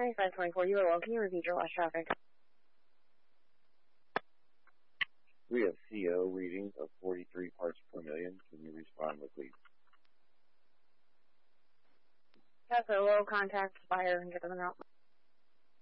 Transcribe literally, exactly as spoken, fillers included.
ninety-five twenty-four, you are well. Can you repeat your last traffic? We have C O readings of forty-three parts per million. Can you respond with lead? That's a low contact fire and get them out.